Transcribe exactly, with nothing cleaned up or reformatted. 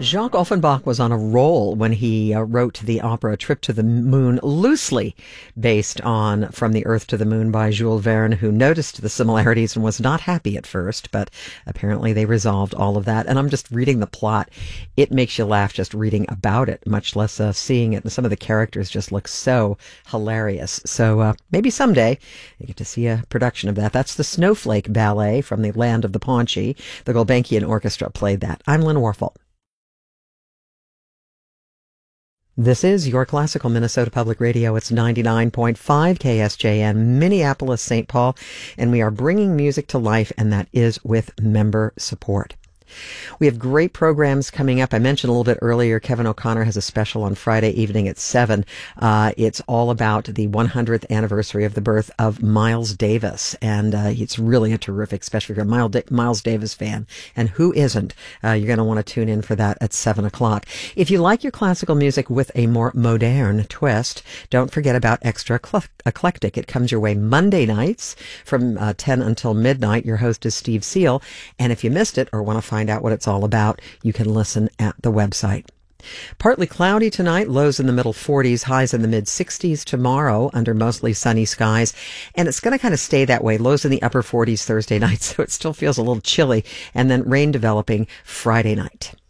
Jacques Offenbach was on a roll when he uh, wrote the opera Trip to the Moon, loosely based on From the Earth to the Moon by Jules Verne, who noticed the similarities and was not happy at first, but apparently they resolved all of that. And I'm just reading the plot. It makes you laugh just reading about it, much less uh, seeing it. And some of the characters just look so hilarious. So uh, maybe someday you get to see a production of that. That's the Snowflake Ballet from the land of the Paunchy. The Gulbenkian Orchestra played that. I'm Lynn Warfel. This is your classical Minnesota Public Radio. It's ninety-nine point five K S J N, Minneapolis, Saint Paul, and we are bringing music to life, and that is with member support. We have great programs coming up. I mentioned a little bit earlier, Kevin O'Connor has a special on Friday evening at seven. Uh, it's all about the one hundredth anniversary of the birth of Miles Davis. And uh, it's really a terrific special. If you're a Miles, da- Miles Davis fan, and who isn't, uh, you're going to want to tune in for that at seven o'clock. If you like your classical music with a more modern twist, don't forget about Extra Eclectic. It comes your way Monday nights from uh, ten until midnight. Your host is Steve Seal. And if you missed it or want to find out what it's all about, you can listen at the website. Partly cloudy tonight, lows in the middle forties, highs in the mid sixties tomorrow under mostly sunny skies. And it's going to kind of stay that way. Lows in the upper forties Thursday night, so it still feels a little chilly. And then rain developing Friday night.